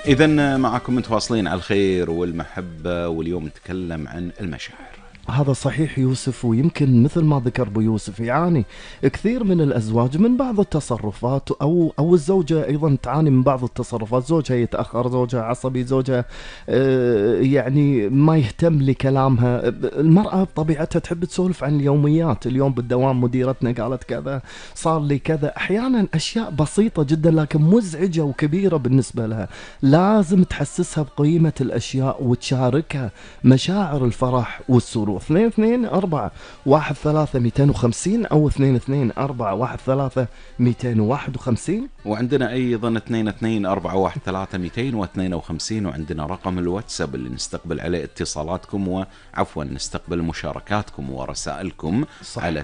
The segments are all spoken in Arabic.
إذن معكم متواصلين على الخير والمحبة، واليوم نتكلم عن المشاعر. هذا صحيح يوسف، ويمكن مثل ما ذكر ابو يوسف يعاني كثير من الازواج من بعض التصرفات، او الزوجه ايضا تعاني من بعض التصرفات، زوجها يتاخر، زوجها عصبي، زوجها يعني ما يهتم لكلامها. المراه بطبيعتها تحب تسولف عن اليوميات، اليوم بالدوام مديرتنا قالت كذا، صار لي كذا، احيانا اشياء بسيطه جدا لكن مزعجه وكبيره بالنسبه لها. لازم تحسسها بقيمه الاشياء وتشاركها مشاعر الفرح والسرور. 22413250 أو 22413251. وعندنا أيضا 22413252، وعندنا رقم الواتساب اللي نستقبل عليه اتصالاتكم وعفوا نستقبل مشاركاتكم ورسائلكم. صح. على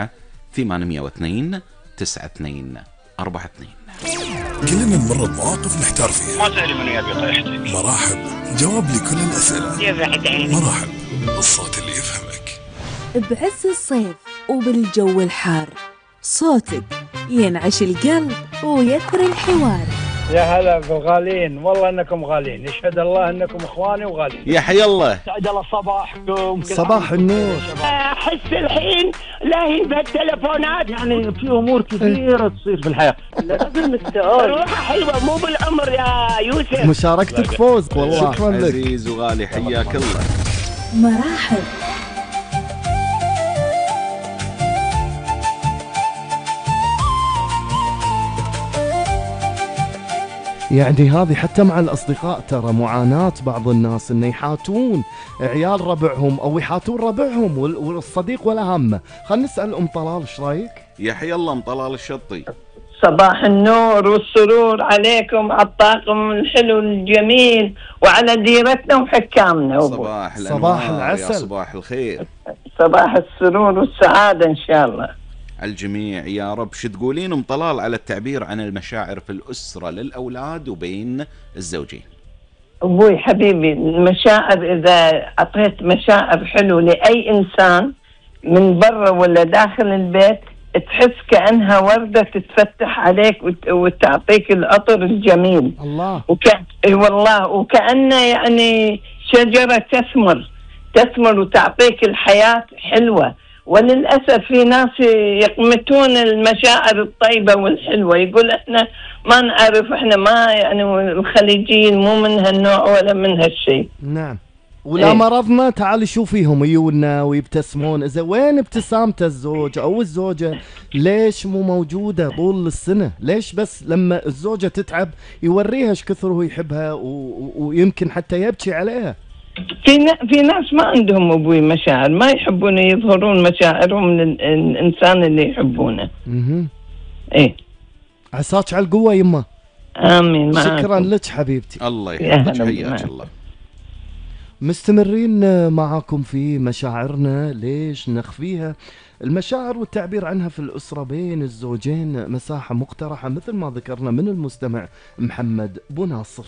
9829242. كلنا نمر بمواقف نحتار فيها. ما سألي من يبي طيحتك. مراحب جواب لكل الأسئلة. يفرح عيني. مراحب الصوت اللي يفهمك. بعز الصيف وبالجو الحار صوتك ينعش القلب ويثري الحوار. يا هلا بالغالين، والله انكم غالين، يشهد الله انكم اخواني وغالين. يا حي الله. سعد الله صباحكم. صباح النور. احس الحين لاهين بالتلفونات، يعني في امور كثيره تصير في الحياه. لازم السؤال روحه حلوه مو بالعمر يا يوسف. مشاركتك فوز والله. شكرا لك عزيز وغالي، حياك الله. مراحب. يعني هذه حتى مع الأصدقاء ترى معاناة بعض الناس إنه يحاتون عيال ربعهم أو يحاتون ربعهم والصديق ولا همه. خلينا نسأل أم طلال إيش رأيك؟ يا حي الله أم طلال الشطي. صباح النور والسرور عليكم، على الطاقم الحلو الجميل وعلى ديرتنا وحكامنا. صباح الأنوار، صباح العسل، يا صباح الخير، صباح السرور والسعادة إن شاء الله الجميع يا رب. شو تقولين أم طلال على التعبير عن المشاعر في الأسرة للأولاد وبين الزوجين؟ أبوي حبيبي، المشاعر إذا أعطيت مشاعر حلو لأي إنسان من برا ولا داخل البيت تحس كأنها وردة تتفتح عليك وتعطيك العطر الجميل. الله. والله وكأنه يعني شجرة تثمر وتعطيك الحياة حلوة. وللأسف في ناس يقمتون المشاعر الطيبة والحلوة، يقول احنا ما نعرف، احنا ما يعني الخليجيين مو من هالنوع ولا من هالشيء. نعم. ولا مرضنا تعال شوفيهم يجونا ويبتسمون. إذا وين ابتسامة الزوج أو الزوجة؟ ليش مو موجودة طول السنة؟ ليش بس لما الزوجة تتعب يوريها ايش كثر هو يحبها ويمكن حتى يبكي عليها؟ في ناس ما عندهم أبوي مشاعر، ما يحبون يظهرون مشاعرهم من الإنسان اللي يحبونه. إيه. عساك على القوة يمه. آمين. شكرا لك حبيبتي. الله يحفظك، حياك الله. مستمرين معكم في مشاعرنا، ليش نخفيها؟ المشاعر والتعبير عنها في الأسرة بين الزوجين مساحة مقترحة مثل ما ذكرنا من المستمع محمد بوناصر.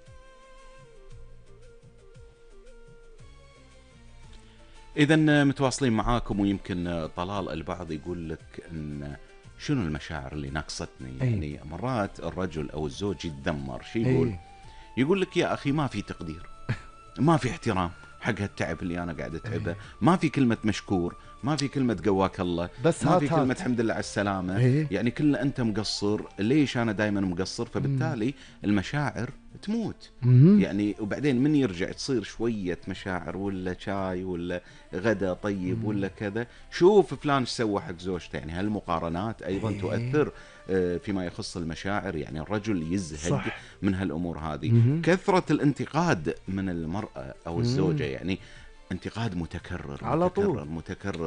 إذن متواصلين معاكم، ويمكن طلال البعض يقول لك إن شنو المشاعر اللي ناقصتني. يعني مرات الرجل أو الزوج يتذمر، شو يقول؟ يقول لك يا أخي ما في تقدير، ما في احترام حق هالتعب اللي أنا قاعد أتعبه، ما في كلمة مشكور، ما في كلمة قواك الله، بس ما في كلمة حمد لله على السلامة. يعني كله أنت مقصر، ليش أنا دائما مقصر؟ فبالتالي المشاعر تموت. يعني وبعدين من يرجع تصير شوية مشاعر ولا شاي ولا غدا طيب ولا كذا، شوف فلان ايش سوى حق زوجته. يعني هالمقارنات أيضا تؤثر فيما يخص المشاعر. يعني الرجل يزهق من هالأمور هذه. كثرة الانتقاد من المرأة أو الزوجة، يعني انتقاد متكرر على طول متكرر